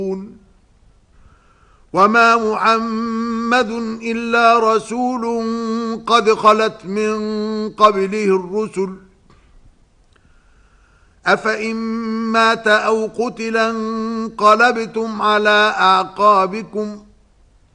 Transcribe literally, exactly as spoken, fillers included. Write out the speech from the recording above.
وما محمد إلا رسول قد خلت من قبله الرسل أفإن مات أو قتلا انقلبتم على أعقابكم